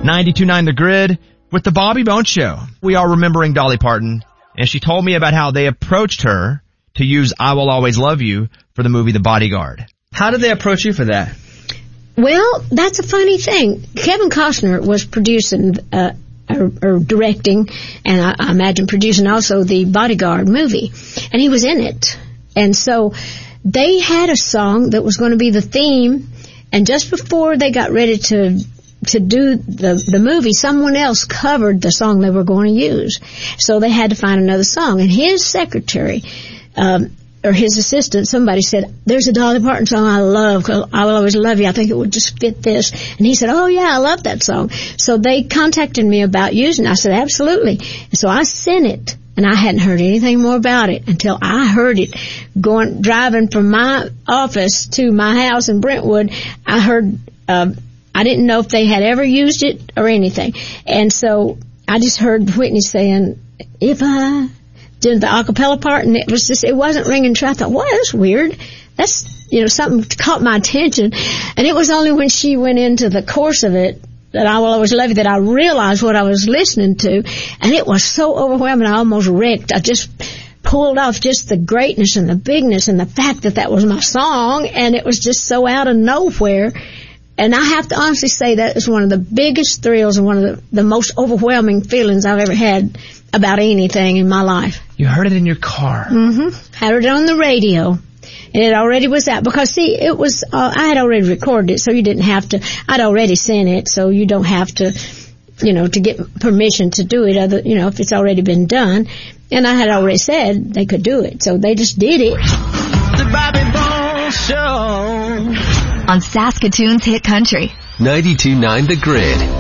92.9 The Grid with the Bobby Bones Show. We are remembering Dolly Parton, and she told me about how they approached her to use I Will Always Love You for the movie The Bodyguard. How did they approach you for that? Well, that's a funny thing. Kevin Costner was producing or directing, and I imagine producing also the Bodyguard movie, and he was in it. And so they had a song that was going to be the theme, and just before they got ready to do the movie, someone else covered the song they were going to use. So they had to find another song. And his secretary, or his assistant, somebody said, there's a Dolly Parton song I love, called I Will Always Love You. I think it would just fit this. And he said, oh yeah, I love that song. So they contacted me about using it. I said, absolutely. And so I sent it. And I hadn't heard anything more about it until I heard it driving from my office to my house in Brentwood. I heard, I didn't know if they had ever used it or anything. And so I just heard Whitney saying, if I did the a cappella part, and it wasn't ringing true. I thought, well, that's weird. That's, something caught my attention. And it was only when she went into the course of it, that I Will Always Love You, that I realized what I was listening to. And it was so overwhelming, I almost wrecked. I just pulled off just the greatness and the bigness and the fact that was my song, and it was just so out of nowhere. And I have to honestly say that is one of the biggest thrills and one of the most overwhelming feelings I've ever had about anything in my life. You heard it in your car. Mm-hmm. I heard it on the radio. And it already was out. Because, see, it was, I had already recorded it, so you didn't have to, I'd already sent it, so you don't have to, to get permission to do it, if it's already been done. And I had already said they could do it, so they just did it. The Bobby Bones Show. On Saskatoon's Hit Country. 92.9 The Grid.